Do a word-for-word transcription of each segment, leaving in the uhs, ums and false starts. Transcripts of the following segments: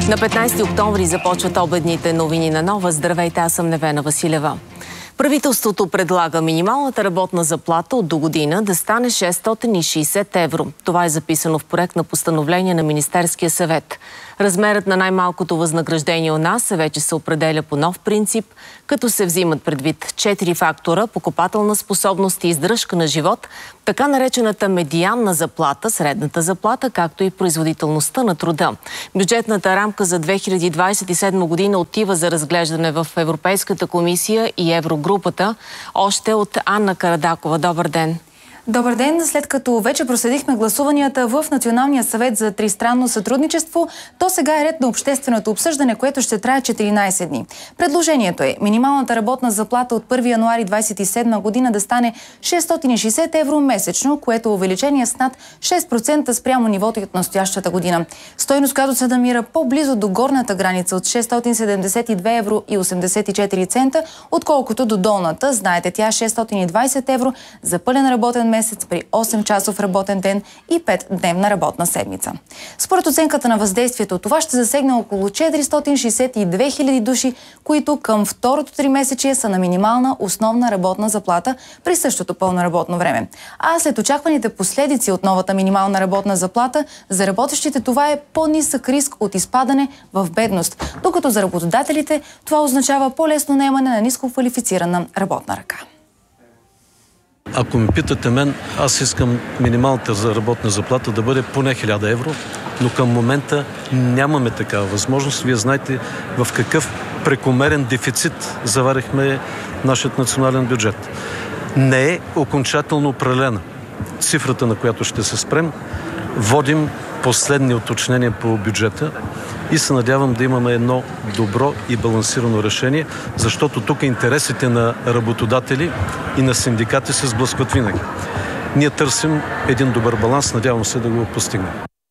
На петнайсети октомври започват обедните новини на Нова. Здравейте, аз съм Невена Василева. Правителството предлага минималната работна заплата от до година да стане шестстотин и шейсет евро. Това е записано в проект на постановление на Министерския съвет. Размерът на най-малкото възнаграждение у нас вече се определя по нов принцип, като се взимат предвид четири фактора: покупателна способност и издръжка на живот, така наречената медианна заплата, средната заплата, както и производителността на труда. Бюджетната рамка за две хиляди двайсет и седма година отива за разглеждане в Европейската комисия и Еврогрупата. Още от Анна Карадакова. Добър ден! Добър ден! След като вече проследихме гласуванията в Националния съвет за тристранно сътрудничество, то сега е ред на общественото обсъждане, което ще трае четиринайсет дни. Предложението е минималната работна заплата от първи януари двайсет и седма година да стане шестстотин и шейсет евро месечно, което е увеличение с над шест процента спрямо нивото от настоящата година. Стойност, която се намира по-близо до горната граница от шестстотин седемдесет и две евро и осемдесет и четири цента, отколкото до долната. Знаете, тя е шестстотин и двайсет евро за пълен работен месец при осем часов работен ден и пет дневна работна седмица. Според оценката на въздействието, това ще засегне около четиристотин шейсет и две хиляди души, които към второто тримесечие са на минимална основна работна заплата при същото пълно работно време. А след очакваните последици от новата минимална работна заплата, за работещите това е по-нисък риск от изпадане в бедност, докато за работодателите това означава по-лесно наемане на ниско квалифицирана работна ръка. Ако ме питате мен, аз искам минималната за работна заплата да бъде поне хиляда евро, но към момента нямаме такава възможност. Вие знаете в какъв прекомерен дефицит заварихме нашият национален бюджет. Не е окончателно определена цифрата, на която ще се спрем. Водим последни уточнения по бюджета и се надявам да имаме едно добро и балансирано решение, защото тук интересите на работодатели и на синдикати се сблъскват винаги. Ние търсим един добър баланс, надявам се да го постигнем.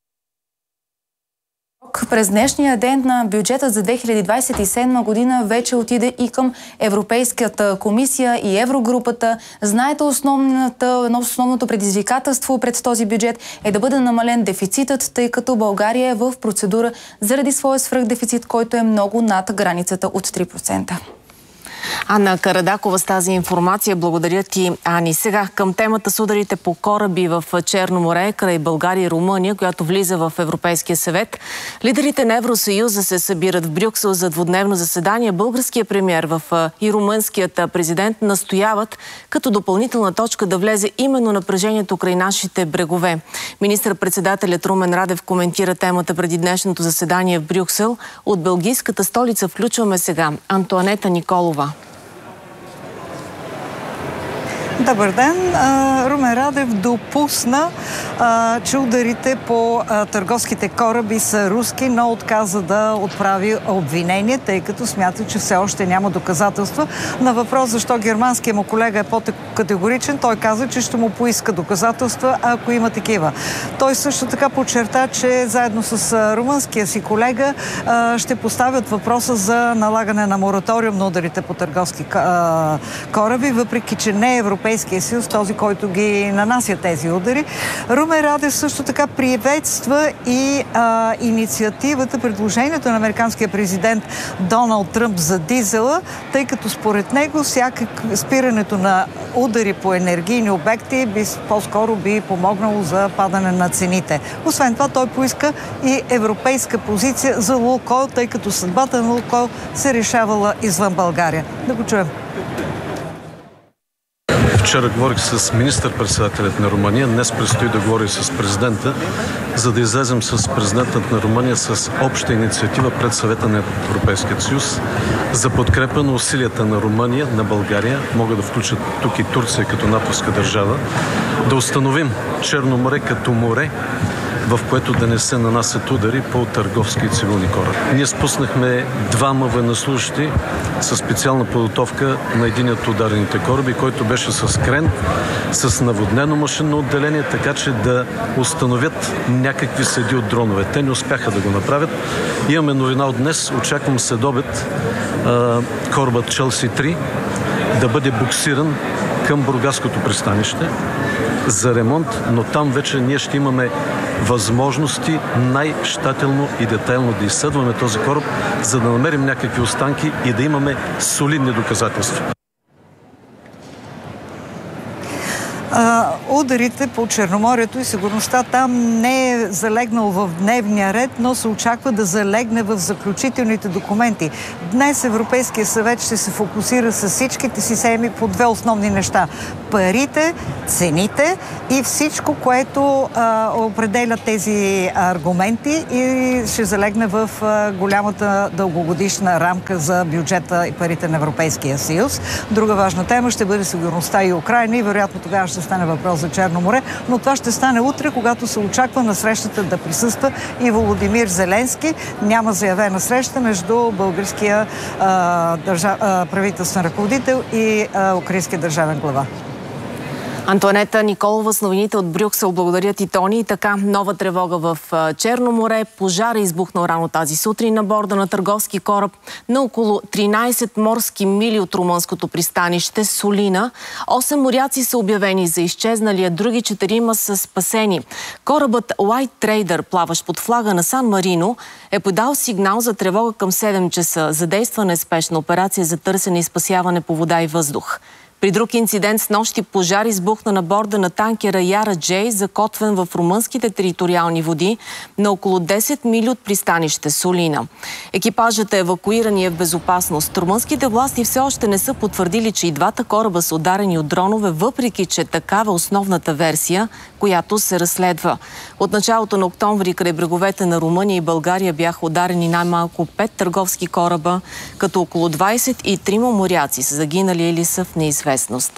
През днешния ден на бюджета за две хиляди двайсет и седма година вече отиде и към Европейската комисия и Еврогрупата. Знаете, основната, основното предизвикателство пред този бюджет е да бъде намален дефицитът, тъй като България е в процедура заради своя свръхдефицит, който е много над границата от три процента. Анна Карадакова с тази информация. Благодаря ти, Ани. Сега към темата с ударите по кораби в Черно море край България и Румъния, която влиза в Европейския съвет. Лидерите на Евросъюза се събират в Брюксел за двудневно заседание. Българският премиер в и румънският президент настояват като допълнителна точка да влезе именно напрежението край нашите брегове. Министър-председателят Румен Радев коментира темата преди днешното заседание в Брюксел. От белгийската столица включваме сега Антоанета Николова. Добър ден! Румен Радев допусна, че ударите по търговските кораби са руски, но отказа да отправи обвинение, тъй като смята, че все още няма доказателства. На въпрос защо германският му колега е по-категоричен, той каза, че ще му поиска доказателства, ако има такива. Той също така подчерта, че заедно с румънския си колега ще поставят въпроса за налагане на мораториум на ударите по търговски кораби, въпреки че не е Европейския съюз, този, който ги нанася тези удари. Румен Радев също така приветства и а, инициативата, предложението на американския президент Доналд Тръмп за дизела, тъй като според него всякак спирането на удари по енергийни обекти би, по-скоро би помогнало за падане на цените. Освен това, той поиска и европейска позиция за Лукойл, тъй като съдбата на Лукойл се решавала извън България. Да го чуем. Вчера говорих с министър-председателят на Румъния, днес предстои да говори с президента, за да излезем с президентът на Румъния с обща инициатива пред съвета на Европейския съюз за подкрепа на усилията на Румъния, на България, могат да включат тук и Турция като натовска държава, да установим Черно море като море, в което да не се нанасят удари по търговски и цивилни кораби. Ние спуснахме двама военнослужащи със специална подготовка на един от ударените кораби, който беше с крен, с наводнено машинно отделение, така че да установят някакви следи от дронове. Те не успяха да го направят. Имаме новина от днес. Очаквам следобед корабът Челси три да бъде буксиран към Бургаското пристанище за ремонт, но там вече ние ще имаме възможности най-щателно и детайлно да изследваме този кораб, за да намерим някакви останки и да имаме солидни доказателства. Ударите по Черноморието и сигурността там не е залегнал в дневния ред, но се очаква да залегне в заключителните документи. Днес Европейския съвет ще се фокусира с всичките си семи по две основни неща. Парите, цените и всичко, което а, определя тези аргументи и ще залегне в а, голямата дългогодишна рамка за бюджета и парите на Европейския съюз. Друга важна тема ще бъде сигурността и Украйна и вероятно тогава ще стане въпрос за Черно море, но това ще стане утре, когато се очаква на срещата да присъства и Володимир Зеленски. Няма заявена среща между българския а, държа, а, правителствен ръководител и а, украинския държавен глава. Антоанета Николова с новините от Брюксел. Благодаря ти, Тони. И така, нова тревога в Черно море. Пожар е избухнал рано тази сутрин на борда на търговски кораб на около тринайсет морски мили от румънското пристанище Солина. Осем моряци са обявени за изчезнали, а други четирима са спасени. Корабът White Trader, плаващ под флага на Сан Марино, е подал сигнал за тревога към седем часа. Задействана спешна операция за търсене и спасяване по вода и въздух. При друг инцидент с нощи пожар избухна на борда на танкера Яра Джей, закотвен в румънските териториални води на около десет мили от пристанище Солина. Екипажът е евакуиран и е в безопасност. Румънските власти все още не са потвърдили, че и двата кораба са ударени от дронове, въпреки че такава основната версия, която се разследва. От началото на октомври край бреговете на Румъния и България бяха ударени най-малко пет търговски кораба, като около двайсет и трима моряци са загинали или са в неизвестност.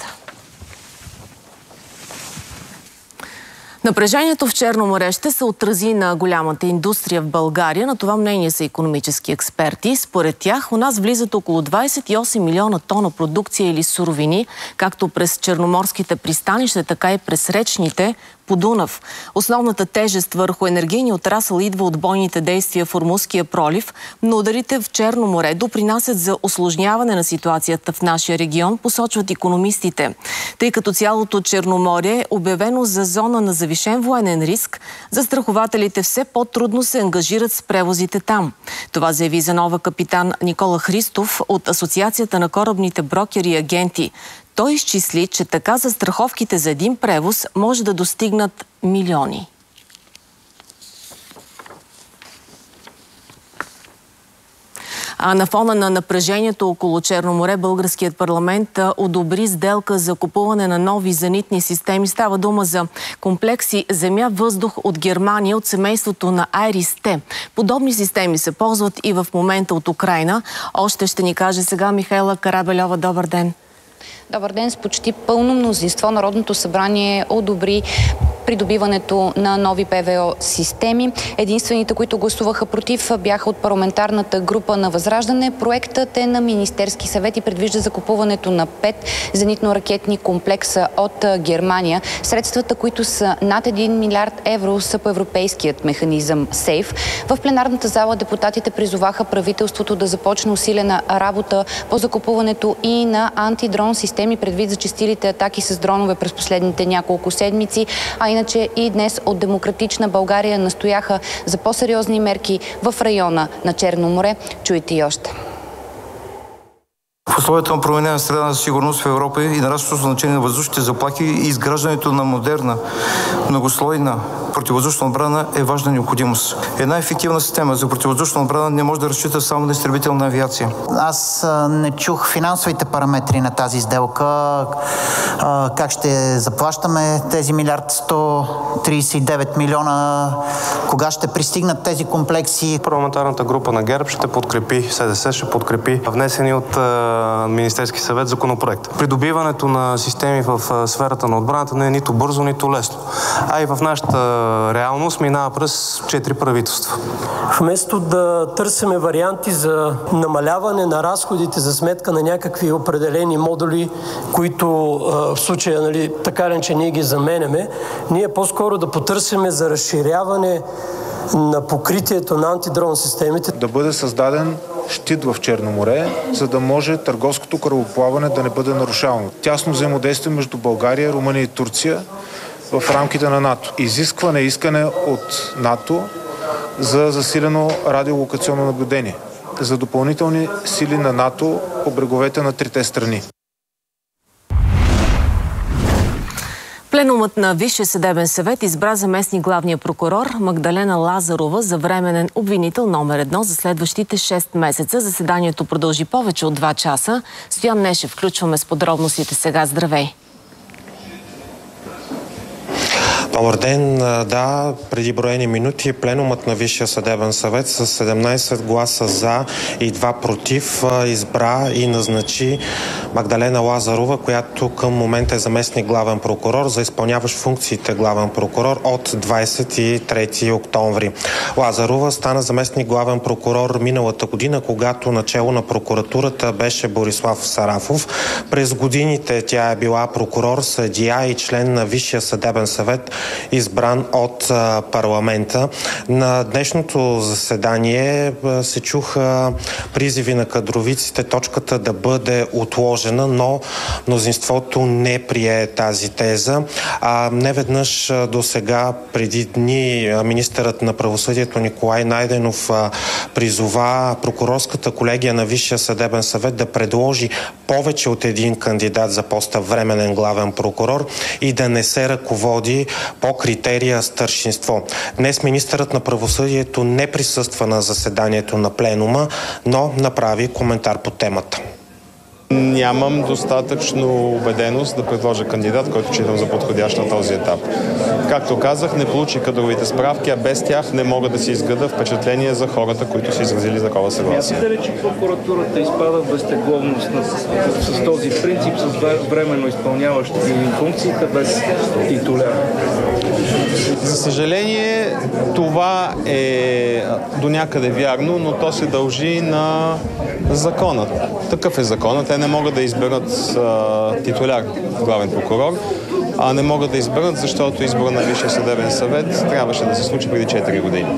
Напрежението в Черно море ще се отрази на голямата индустрия в България. На това мнение са икономически експерти. Според тях у нас влизат около двайсет и осем милиона тона продукция или суровини, както през черноморските пристанища, така и през речните по Дунав. Основната тежест върху енергийния отрасъл идва от бойните действия в Ормузския пролив, но ударите в Черно море допринасят за усложняване на ситуацията в нашия регион, посочват икономистите. Тъй като цялото Черноморие е обявено за зона на завишен военен риск, застрахователите все по-трудно се ангажират с превозите там. Това заяви за нова капитан Никола Христов от Асоциацията на корабните брокери и агенти. Той изчисли, че така застраховките за един превоз може да достигнат милиони. А на фона на напрежението около Черно море, българският парламент одобри сделка за купуване на нови зенитни системи. Става дума за комплекси земя-въздух от Германия от семейството на Айрис-Т. Подобни системи се ползват и в момента от Украйна. Още ще ни каже сега Михайла Карабельова. Добър ден! Добър ден! С почти пълно мнозинство Народното събрание одобри придобиването на нови ПВО системи. Единствените, които гласуваха против, бяха от парламентарната група на Възраждане. Проектът е на Министерски съвет и предвижда закупуването на пет зенитно-ракетни комплекса от Германия. Средствата, които са над един милиард евро, са по европейският механизъм СЕЙФ. В пленарната зала депутатите призоваха правителството да започне усилена работа по закупуването и на антидрон системи, предвид зачестилите атаки с дронове през последните няколко седмици, а иначе и днес от Демократична България настояха за по-сериозни мерки в района на Черно море. Чуйте и още. В условията на променена среда на сигурност в Европа и нарастващото значение на въздушните заплахи и изграждането на модерна, многослойна противовъздушна отбрана е важна необходимост. Една ефективна система за противовъздушна отбрана не може да разчита само на изтребителна авиация. Аз не чух финансовите параметри на тази сделка. Как ще заплащаме тези милиард сто трийсет и девет милиона? Кога ще пристигнат тези комплекси? Парламентарната група на ГЕРБ ще подкрепи, СДС ще подкрепи внесени от Министерски съвет законопроект. Придобиването на системи в сферата на отбраната не е нито бързо, нито лесно. А и в нашата реалност минава през четири правителства. Вместо да търсиме варианти за намаляване на разходите за сметка на някакви определени модули, които в случая, нали, така ли, че ние ги заменяме, ние по-скоро да потърсиме за разширяване на покритието на антидрон системите. Да бъде създаден щит в Черно море, за да може търговското корабоплаване да не бъде нарушавано. Тясно взаимодействие между България, Румъния и Турция в рамките на НАТО. Изискване, искане от НАТО за засилено радиолокационно наблюдение, за допълнителни сили на НАТО по бреговете на трите страни. Пленумът на Висшия съдебен съвет избра заместник главния прокурор Магдалена Лазарова за временен обвинител номер едно за следващите шест месеца. Заседанието продължи повече от два часа. Стоян Нешев, включваме с подробностите сега. Здравей! Добър ден. Да, преди броени минути пленумът на Висшия съдебен съвет с седемнайсет гласа за и два против избра и назначи Магдалена Лазарова, която към момента е заместник главен прокурор, за изпълняващ функциите главен прокурор от двайсет и трети октомври. Лазарова стана заместник главен прокурор миналата година, когато начело на прокуратурата беше Борислав Сарафов. През годините тя е била прокурор, съдия и член на Висшия съдебен съвет, избран от а, парламента. На днешното заседание а, се чуха призиви на кадровиците точката да бъде отложена, но мнозинството не прие тази теза. А, неведнъж до сега, преди дни, министърът на правосъдието Николай Найденов а, призова прокурорската колегия на Висшия съдебен съвет да предложи повече от един кандидат за поста временен главен прокурор и да не се ръководи по критерия старшинство. Днес министърът на правосъдието не присъства на заседанието на пленума, но направи коментар по темата. Нямам достатъчно убеденост да предложа кандидат, който считам за подходящ на този етап. Както казах, не получих кадровите справки, а без тях не мога да си изгъда впечатление за хората, които са изразили такова съгласие. Смятате ли, че прокуратурата изпада в безтегловност с, с този принцип, с временно изпълняващи функциите без титуляр? За съжаление, това е до някъде вярно, но то се дължи на закона. Такъв е законът. Те не могат да изберат а, титуляр главен прокурор, а не могат да изберат, защото избора на Висшия съдебен съвет трябваше да се случи преди четири години.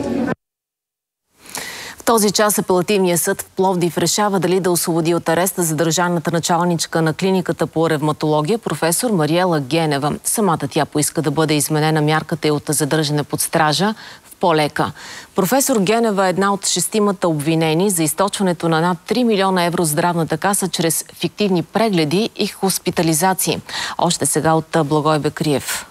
В този час апелативният съд в Пловдив решава дали да освободи от ареста задържаната началничка на клиниката по ревматология професор Мариела Генева. Самата тя поиска да бъде изменена мярката и от задържане под стража в по-лека. Професор Генева е една от шестимата обвинени за източването на над три милиона евро здравната каса чрез фиктивни прегледи и хоспитализации. Още сега от Благой Бекриев.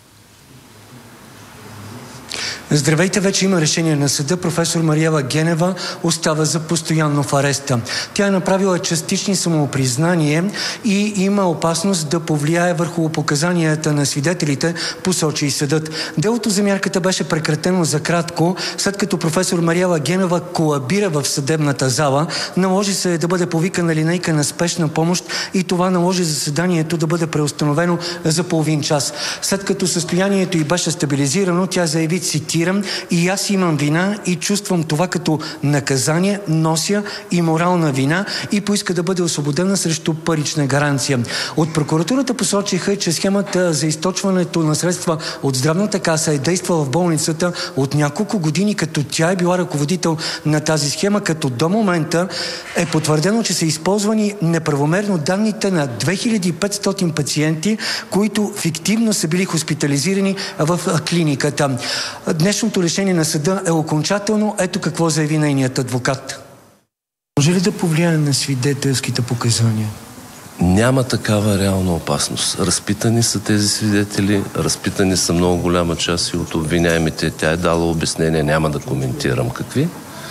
Здравейте, вече има решение на съда. Професор Мариела Генева остава за постоянно в ареста. Тя е направила частични самопризнание и има опасност да повлияе върху показанията на свидетелите, посочи и съдът. Делото за мярката беше прекратено за кратко, след като професор Мариела Генева колабира в съдебната зала. Наложи се да бъде повикана линейка на спешна помощ и това наложи заседанието да бъде преустановено за половин час. След като състоянието й беше стабилизирано, тя заяви, цитирам: „И аз имам вина и чувствам това като наказание, нося и морална вина“, и поиска да бъде освободена срещу парична гаранция. От прокуратурата посочиха, че схемата за източването на средства от здравната каса е действала в болницата от няколко години, като тя е била ръководител на тази схема, като до момента е потвърдено, че са използвани неправомерно данните на две хиляди и петстотин пациенти, които фиктивно са били хоспитализирани в клиниката. Днешното решение на съда е окончателно. Ето какво заяви нейният адвокат. Може ли да повлияе на свидетелските показания? Няма такава реална опасност. Разпитани са тези свидетели, разпитани са много голяма част и от обвиняемите. Тя е дала обяснение, няма да коментирам какви.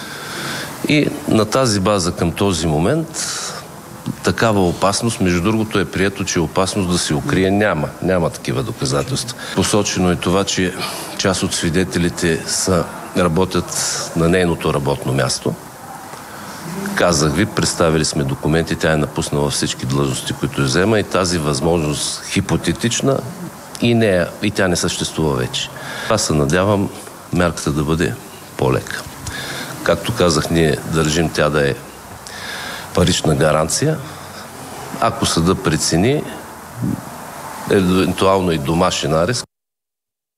И на тази база към този момент такава опасност, между другото е прието, че опасност да се укрие няма. Няма такива доказателства. Посочено е това, че част от свидетелите са, работят на нейното работно място. Казах ви, представили сме документи, тя е напуснала всички длъжности, които взема, и тази възможност хипотетична и, не, и тя не съществува вече. Аз се надявам мярката да бъде по-лека. Както казах, ние държим тя да е парична гаранция. Ако съда прецени, евентуално и домашен арест,